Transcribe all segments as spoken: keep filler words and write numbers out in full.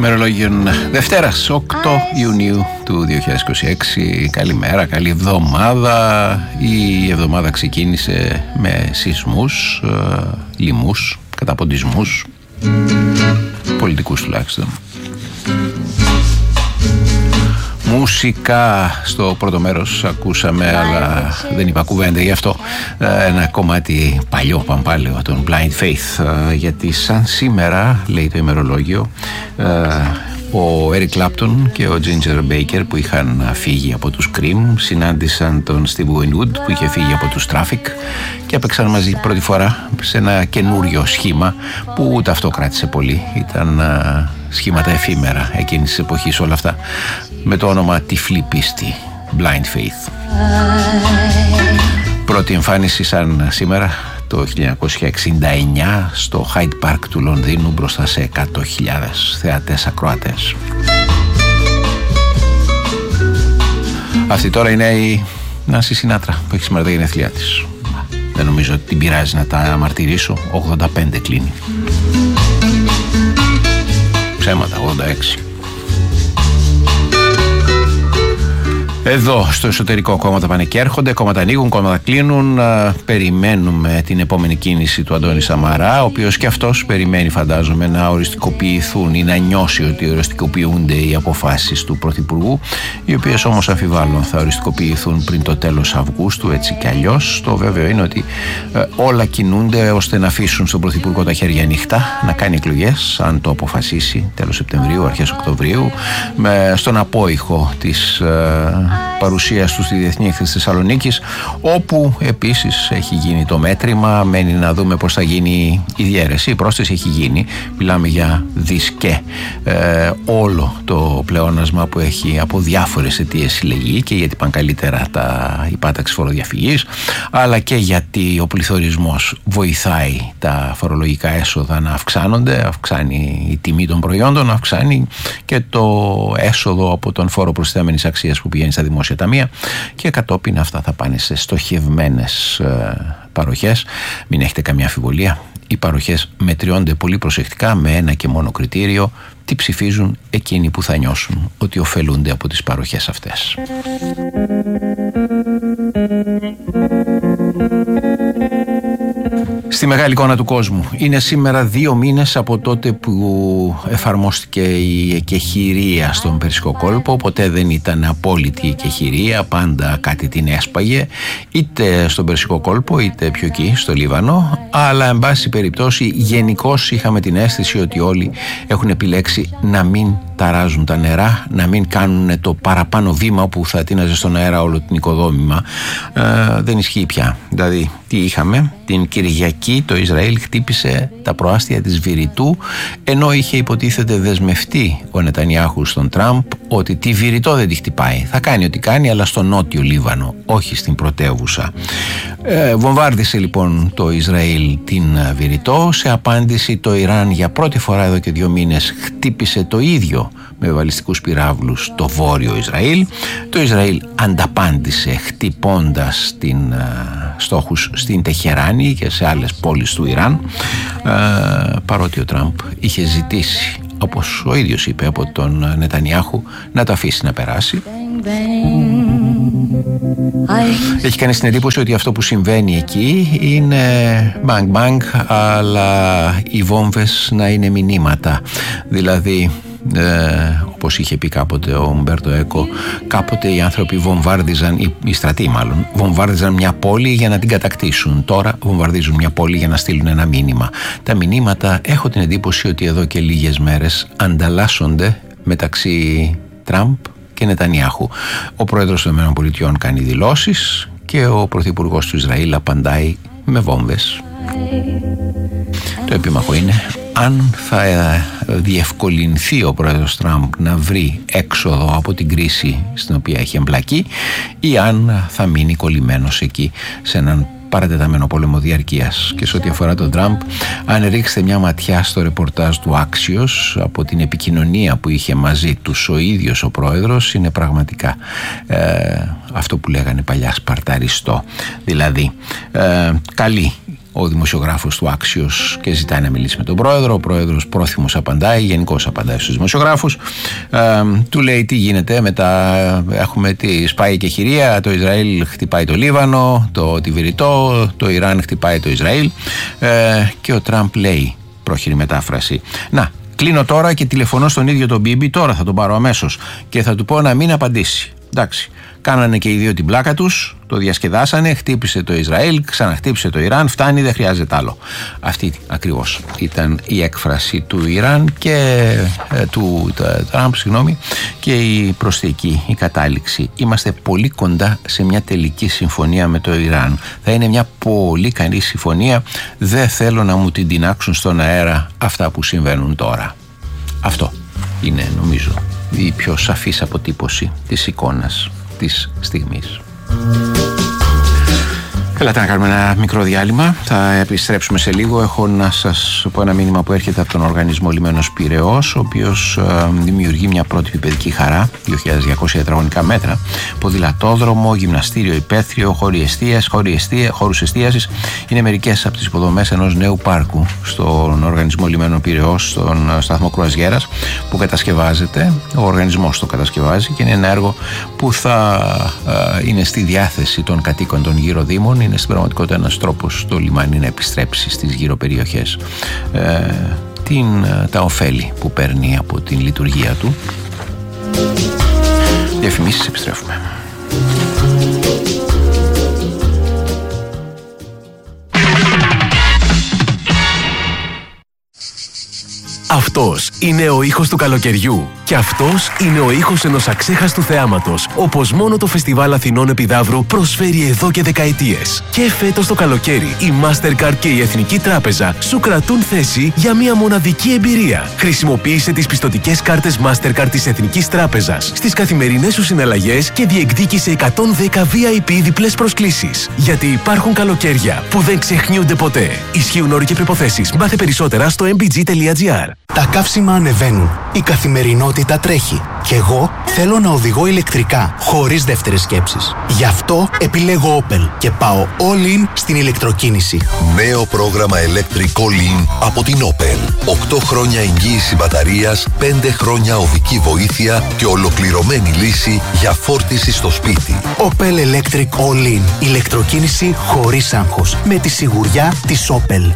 ημερολόγιων Δευτέρας, οκτώ Ιουνίου του δύο χιλιάδες είκοσι έξι. Καλημέρα, καλή εβδομάδα. Η εβδομάδα ξεκίνησε με σεισμούς, λοιμούς, καταποντισμούς, πολιτικούς τουλάχιστον. Μουσικά στο πρώτο μέρος ακούσαμε, αλλά δεν είπα κουβέντα γι' αυτό, ένα κομμάτι παλιό παμπάλαιο, τον Blind Faith, γιατί σαν σήμερα, λέει το ημερολόγιο, ο Eric Clapton και ο Ginger Baker, που είχαν φύγει από τους Cream, συνάντησαν τον Steve Winwood που είχε φύγει από τους Traffic και έπαιξαν μαζί πρώτη φορά σε ένα καινούριο σχήμα που ούτε αυτό κράτησε πολύ. Ήταν σχήματα εφήμερα εκείνης της εποχής όλα αυτά, με το όνομα Τυφλή Πίστη, Blind Faith. Πρώτη εμφάνιση σαν σήμερα το χίλια εννιακόσια εξήντα εννιά στο Hyde Park του Λονδίνου μπροστά σε εκατό χιλιάδες θεατές ακροατές. Αυτή τώρα είναι η Νάνση Σινάτρα που έχει σήμερα τα γενέθλιά της. Δεν νομίζω ότι την πειράζει να τα αμαρτυρήσω. ογδόντα πέντε κλείνει. Ψέματα, ογδόντα έξι. Εδώ στο εσωτερικό κόμματα πάνε και έρχονται, κόμματα ανοίγουν, κόμματα κλείνουν. Περιμένουμε την επόμενη κίνηση του Αντώνη Σαμαρά, ο οποίος και αυτός περιμένει, φαντάζομαι, να οριστικοποιηθούν ή να νιώσει ότι οριστικοποιούνται οι αποφάσεις του Πρωθυπουργού, οι οποίες όμως αμφιβάλλουν θα οριστικοποιηθούν πριν το τέλος Αυγούστου, έτσι κι αλλιώς. Το βέβαιο είναι ότι ε, όλα κινούνται ώστε να αφήσουν στον Πρωθυπουργό τα χέρια ανοιχτά, να κάνει εκλογές, αν το αποφασίσει, τέλος Σεπτεμβρίου, αρχές Οκτωβρίου, με, στον απόϊχο της ε, παρουσίας του στη Διεθνή Έκθεση Θεσσαλονίκης, όπου επίσης έχει γίνει το μέτρημα. Μένει να δούμε πώς θα γίνει η διαίρεση. Η πρόσθεση έχει γίνει. Μιλάμε για δισκέ ε, όλο το πλεόνασμα που έχει από διάφορες αιτίες συλλεγεί, και γιατί πάνε καλύτερα τα, η πάταξη φοροδιαφυγής, αλλά και γιατί ο πληθωρισμός βοηθάει τα φορολογικά έσοδα να αυξάνονται, αυξάνει η τιμή των προϊόντων, αυξάνει και το έσοδο από τον φόρο προσθέμενης αξίας που πηγαίνει στα δημόσια ταμεία, και κατόπιν αυτά θα πάνε σε στοχευμένες ε, παροχές. Μην έχετε καμία αμφιβολία, οι παροχές μετριώνται πολύ προσεκτικά με ένα και μόνο κριτήριο: τι ψηφίζουν εκείνοι που θα νιώσουν ότι ωφελούνται από τις παροχές αυτές. Στη μεγάλη εικόνα του κόσμου, είναι σήμερα δύο μήνες από τότε που εφαρμόστηκε η εκεχηρία στον Περσικό κόλπο. Ποτέ δεν ήταν απόλυτη η εκεχηρία, πάντα κάτι την έσπαγε, είτε στον Περσικό κόλπο είτε πιο εκεί στο Λίβανο, αλλά εν πάση περιπτώσει γενικώς είχαμε την αίσθηση ότι όλοι έχουν επιλέξει να μην ταράζουν τα νερά, να μην κάνουν το παραπάνω βήμα που θα τίναζε στον αέρα όλο την οικοδόμημα. Ε, δεν ισχύει πια. Δηλαδή, τι είχαμε? Την Κυριακή το Ισραήλ χτύπησε τα προάστια της Βηρητού, ενώ είχε υποτίθεται δεσμευτεί ο Νετανιάχου στον Τραμπ ότι τη Βηρητό δεν τη χτυπάει. Θα κάνει ό,τι κάνει, αλλά στο νότιο Λίβανο, όχι στην πρωτεύουσα. Ε, βομβάρδισε λοιπόν το Ισραήλ την Βηρητό. Σε απάντηση το Ιράν για πρώτη φορά εδώ και δύο μήνες χτύπησε το ίδιο με βαλιστικούς πυράβλους το βόρειο Ισραήλ. Το Ισραήλ ανταπάντησε χτυπώντας την, uh, στόχους στην Τεχεράνη και σε άλλες πόλεις του Ιράν, uh, παρότι ο Τραμπ είχε ζητήσει, όπως ο ίδιος είπε, από τον Νετανιάχου να τα αφήσει να περάσει. Έχει κάνει την εντύπωση ότι αυτό που συμβαίνει εκεί είναι bang bang, αλλά οι βόμβες να είναι μηνύματα. Δηλαδή, Ε, όπως είχε πει κάποτε ο Ουμπέρτο Έκο, κάποτε οι άνθρωποι βομβάρδιζαν, οι, οι στρατοί μάλλον, βομβάρδιζαν μια πόλη για να την κατακτήσουν. Τώρα βομβαρδίζουν μια πόλη για να στείλουν ένα μήνυμα. Τα μηνύματα, έχω την εντύπωση ότι εδώ και λίγες μέρες ανταλλάσσονται μεταξύ Τραμπ και Νετανιάχου. Ο πρόεδρος των ΗΠΑ κάνει δηλώσεις και ο πρωθυπουργός του Ισραήλ απαντάει με βόμβες. Το επίμαχο είναι αν θα διευκολυνθεί ο πρόεδρος Τραμπ να βρει έξοδο από την κρίση στην οποία έχει εμπλακεί, ή αν θα μείνει κολλημένος εκεί σε έναν παρατεταμένο πόλεμο διαρκείας. Και σε ό,τι αφορά τον Τραμπ, αν ρίξετε μια ματιά στο ρεπορτάζ του Axios από την επικοινωνία που είχε μαζί τους ο ίδιος ο πρόεδρος, είναι πραγματικά ε, αυτό που λέγανε παλιά σπαρταριστό. Δηλαδή, ε, καλή ο δημοσιογράφος του Άξιος και ζητάει να μιλήσει με τον πρόεδρο. Ο πρόεδρος πρόθυμος απαντάει, γενικώς απαντάει στους δημοσιογράφους. Ε, του λέει τι γίνεται μετά. Έχουμε τη σπάει και χειρία. Το Ισραήλ χτυπάει το Λίβανο, το Τιβηρητό, το Ιράν χτυπάει το Ισραήλ. Ε, και ο Τραμπ λέει, πρόχειρη μετάφραση, να, κλείνω τώρα και τηλεφωνώ στον ίδιο τον Μπίμπι, τώρα θα τον πάρω αμέσως και θα του πω να μην απαντήσει. Εντάξει. Κάνανε και οι δύο την πλάκα τους, το διασκεδάσανε, χτύπησε το Ισραήλ, ξαναχτύπησε το Ιράν, φτάνει, δεν χρειάζεται άλλο. Αυτή ακριβώς ήταν η έκφραση του Ιράν και ε, του Τραμπ, συγγνώμη, και η προσθήκη, η κατάληξη. Είμαστε πολύ κοντά σε μια τελική συμφωνία με το Ιράν. Θα είναι μια πολύ καλή συμφωνία, δεν θέλω να μου την τινάξουν στον αέρα αυτά που συμβαίνουν τώρα. Αυτό είναι, νομίζω, η πιο σαφής αποτύπωση της εικόνας της στιγμής. Ελάτε να κάνουμε ένα μικρό διάλειμμα. Θα επιστρέψουμε σε λίγο. Έχω να σας πω ένα μήνυμα που έρχεται από τον Οργανισμό Λιμένος Πειραιώς, ο οποίος ε, δημιουργεί μια πρότυπη παιδική χαρά, δύο χιλιάδες διακόσια τετραγωνικά μέτρα, ποδηλατόδρομο, γυμναστήριο υπαίθριο, χώροι εστίας, χώρους εστίασης. Είναι μερικές από τις υποδομές ενός νέου πάρκου στον Οργανισμό Λιμένων Πειραιώς, στον σταθμό Κρουαζιέρας, που κατασκευάζεται. Ο οργανισμός το κατασκευάζει και είναι ένα έργο που θα ε, είναι στη διάθεση των κατοίκων των γύρω δήμων. Είναι στην πραγματικότητα ένας τρόπος το λιμάνι να επιστρέψει στις γύρω περιοχές ε, την, τα ωφέλη που παίρνει από την λειτουργία του. Διαφημίσεις, επιστρέφουμε. Αυτός είναι ο ήχος του καλοκαιριού. Και αυτός είναι ο ήχος ενός αξέχαστου θεάματος, όπως μόνο το Φεστιβάλ Αθηνών Επιδαύρου προσφέρει εδώ και δεκαετίες. Και φέτος το καλοκαίρι η Mastercard και η Εθνική Τράπεζα σου κρατούν θέση για μια μοναδική εμπειρία. Χρησιμοποίησε τις πιστωτικές κάρτες Mastercard της Εθνικής Τράπεζας στις καθημερινές σου συναλλαγές και διεκδίκησε εκατόν δέκα βι άι πι διπλές προσκλήσεις. Γιατί υπάρχουν καλοκαίρια που δεν ξεχνιούνται ποτέ. Ισχύουν όροι και προϋποθέσεις. Μάθε περισσότερα στο εμ μπι τζι τελεία τζι άρ. Τα καύσιμα ανεβαίνουν. Η καθημερινότητα τρέχει. Και εγώ θέλω να οδηγώ ηλεκτρικά, χωρίς δεύτερες σκέψεις. Γι' αυτό επιλέγω Opel και πάω all in στην ηλεκτροκίνηση. Νέο πρόγραμμα Electric All In από την Opel. οκτώ χρόνια εγγύηση μπαταρίας, πέντε χρόνια οδική βοήθεια και ολοκληρωμένη λύση για φόρτιση στο σπίτι. Opel Electric All In. Ηλεκτροκίνηση χωρίς άγχος. Με τη σιγουριά της Opel.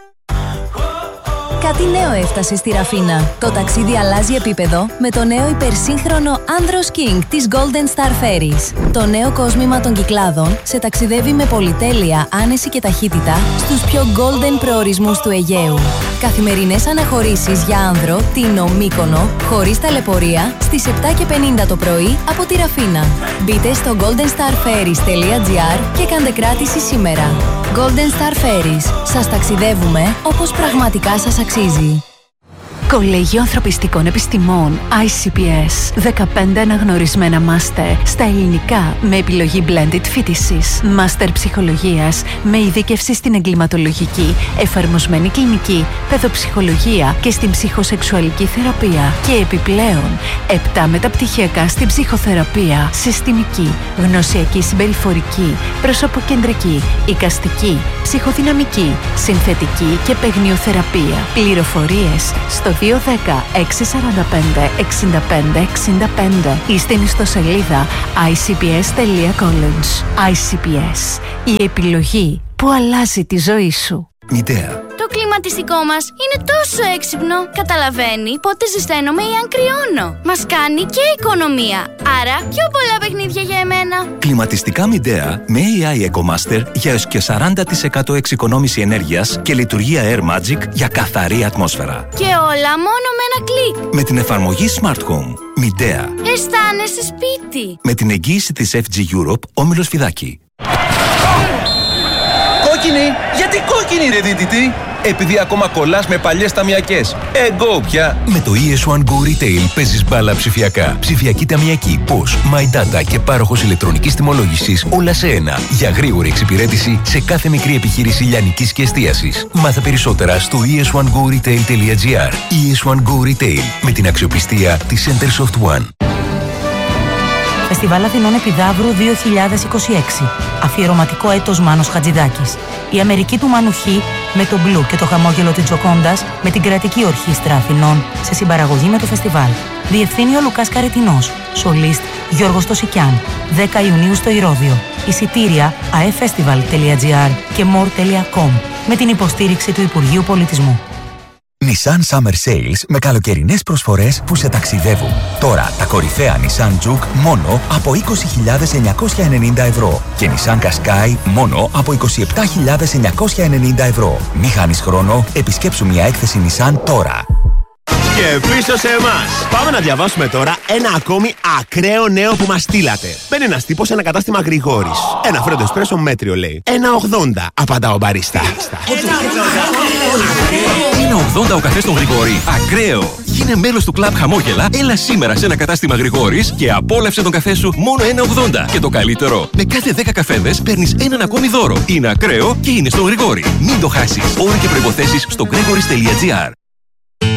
Κάτι νέο έφτασε στη Ραφίνα. Το ταξίδι αλλάζει επίπεδο με το νέο υπερσύγχρονο Andros King της Golden Star Ferries. Το νέο κόσμημα των Κυκλάδων σε ταξιδεύει με πολυτέλεια, άνεση και ταχύτητα στους πιο golden προορισμούς του Αιγαίου. Καθημερινές αναχωρήσεις για άνδρο, Τίνο, Μύκονο, χωρίς ταλαιπωρία, στις επτά και πενήντα το πρωί από τη Ραφίνα. Μπείτε στο golden star ferries τελεία τζι άρ και κάντε κράτηση σήμερα. Golden Star Ferries. Σας ταξιδεύουμε όπως πραγματικά σας αξίζει. Κολέγιο Ανθρωπιστικών Επιστημών άι σι πι ες. δεκαπέντε αναγνωρισμένα μάστερ στα ελληνικά με επιλογή blended φοιτησης. Μάστερ ψυχολογίας με ειδίκευση στην εγκληματολογική, εφαρμοσμένη κλινική, παιδοψυχολογία και στην ψυχοσεξουαλική θεραπεία. Και επιπλέον, επτά μεταπτυχιακά στην ψυχοθεραπεία, συστημική, γνωσιακή συμπεριφορική, προσωποκεντρική, εικαστική, ψυχοδυναμική, συνθετική και παιγνιοθεραπεία. Πληροφορίες στο δύο ένα μηδέν έξι τέσσερα πέντε εξήντα πέντε εξήντα πέντε ή στην ιστοσελίδα άι σι πι ες τελεία college. άι σι πι ες. Η επιλογή που αλλάζει τη ζωή σου. Μητέα. Το κλιματιστικό μας είναι τόσο έξυπνο. Καταλαβαίνει πότε ζεσταίνομαι ή αν κρυώνω. Μας κάνει και οικονομία. Άρα πιο πολλά παιχνίδια για εμένα. Κλιματιστικά Midea με έι άι EcoMaster για έως και σαράντα τοις εκατό εξοικονόμηση ενέργειας και λειτουργία Air Magic για καθαρή ατμόσφαιρα. Και όλα μόνο με ένα κλικ. Με την εφαρμογή Smart Home. Midea. Αισθάνεσαι σπίτι. Με την εγγύηση της εφ τζι Europe, Όμιλος Φιδάκη. Κόκκινη! Γιατί κόκκινη ρε δίτητη! Επειδή ακόμα κολλάς με παλιές ταμιακές. Εγώ πια! Με το ι ες one Go Retail παίζεις μπάλα ψηφιακά. Ψηφιακή ταμιακή, πώς, My Data και πάροχος ηλεκτρονικής τιμολόγησης όλα σε ένα. Για γρήγορη εξυπηρέτηση σε κάθε μικρή επιχείρηση λιανικής και εστίασης. Μάθε περισσότερα στο ι ες one go retail τελεία τζι άρ. ι ες one Go Retail με την αξιοπιστία της Centersoft One. Φεστιβάλ Αθηνών Επιδαύρου δύο χιλιάδες είκοσι έξι. Αφιερωματικό έτος Μάνος Χατζηδάκης. Η Αμερική του Μανουχή με το μπλου και το χαμόγελο της Τζοκόντας με την Κρατική Ορχήστρα Αθηνών σε συμπαραγωγή με το φεστιβάλ. Διευθύνει ο Λουκάς Καρετινός. Σολίστ Γιώργος Τωσικιάν. δέκα Ιουνίου στο Ηρώδειο. Εισιτήρια aefestival τελεία gr και more τελεία com με την υποστήριξη του Υπουργείου Πολιτισμού. Nissan Summer Sales με καλοκαιρινές προσφορές που σε ταξιδεύουν. Τώρα τα κορυφαία Nissan Juke μόνο από είκοσι χιλιάδες εννιακόσια ενενήντα ευρώ και Nissan Qashqai μόνο από είκοσι επτά χιλιάδες εννιακόσια ενενήντα ευρώ. Μη χάνεις χρόνο, επισκέψου μια έκθεση Nissan τώρα. Και πίσω σε εμάς. Πάμε να διαβάσουμε τώρα ένα ακόμη ακραίο νέο που μας στείλατε. Μπαίνει ένας τύπος σε ένα κατάστημα Γρηγόρης. Ένα φρέντο εσπρέσο μέτριο λέει. ένα ογδόντα, απαντά ο μπαρίστα. ένα ογδόντα ο καφές στον Γρηγόρη. Ακραίο! Γίνε μέλος του κλαμπ Χαμόγελα, έλα σήμερα σε ένα κατάστημα Γρηγόρης και απόλαυσε τον καφέ σου μόνο ένα ογδόντα. Και το καλύτερο, με κάθε δέκα καφέδες παίρνεις έναν ακόμη δώρο. Είναι ακραίο και είναι στον Γρηγόρη. Μην το χάσεις. Όροι και προϋποθέσεις στο gregoris τελεία gr.